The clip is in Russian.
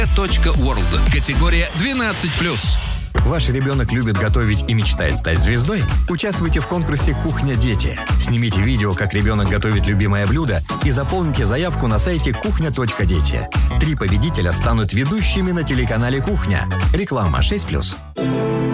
.world. Категория 12+. Ваш ребенок любит готовить и мечтает стать звездой? Участвуйте в конкурсе «Кухня. Дети». Снимите видео, как ребенок готовит любимое блюдо, и заполните заявку на сайте кухня.дети. 3 победителя станут ведущими на телеканале «Кухня». Реклама 6+.